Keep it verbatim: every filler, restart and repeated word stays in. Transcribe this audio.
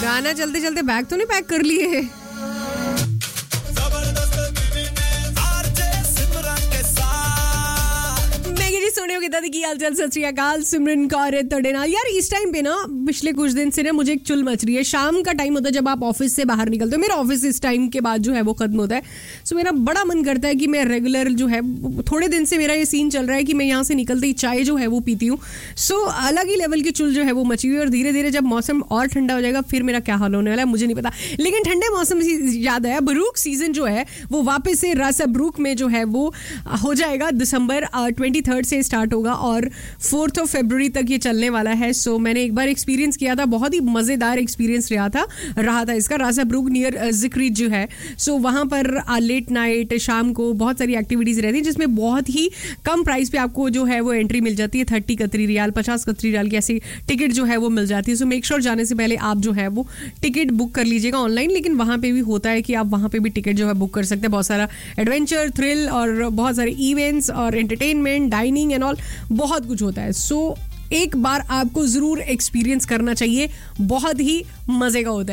गाना चलते चलते बैग तो नहीं पैक कर लिए? सोने हो दादी की हालचाल, सत श्री अकाल, सिमरन कौर तड़े नाल। यार इस टाइम पे ना पिछले कुछ दिन से ना मुझे एक चुल मच रही है। शाम का टाइम होता है जब आप ऑफिस से बाहर निकलते हो, मेरा ऑफिस इस टाइम के बाद जो है वो खत्म होता है, सो मेरा बड़ा मन करता है कि मैं रेगुलर जो है, थोड़े दिन से मेरा ये सीन चल रहा है कि मैं यहाँ से निकलते ही चाय जो है वो पीती हूँ। सो अलग ही लेवल की चुल जो है वो मची हुई है, और धीरे धीरे जब मौसम और ठंडा हो जाएगा फिर मेरा क्या हाल होने वाला है मुझे नहीं पता। लेकिन ठंडे मौसम से याद आया, बरूक सीजन जो है वो वापस से रास बरूक में जो है वो हो जाएगा। दिसंबर ट्वेंटी थर्ड से स्टार्ट होगा और फोर्थ ऑफ फरवरी तक ये चलने वाला है। सो so, मैंने एक बार एक्सपीरियंस किया था, बहुत ही मजेदार एक्सपीरियंस रहा था रहा था इसका। रासा ब्रूक नियर जिक्री जो है, सो so, वहां पर लेट नाइट शाम को बहुत सारी एक्टिविटीज रहती हैं जिसमें बहुत ही कम प्राइस पे आपको जो है वो एंट्री मिल जाती है। थर्टी कतरी रियाल, पचास कतरी रियाल की ऐसी टिकट जो है वो मिल जाती है। सो मेक श्योर जाने से पहले आप जो है वो टिकट बुक कर लीजिएगा ऑनलाइन। लेकिन वहां पे भी होता है कि आप वहां पे भी टिकट जो है बुक कर सकते हैं। बहुत सारा एडवेंचर, थ्रिल और बहुत सारे इवेंट्स और एंटरटेनमेंट, डाइनिंग एंड ऑल बहुत कुछ होता है। सो so, एक बार आपको जरूर एक्सपीरियंस करना चाहिए, बहुत ही मजे का होता है।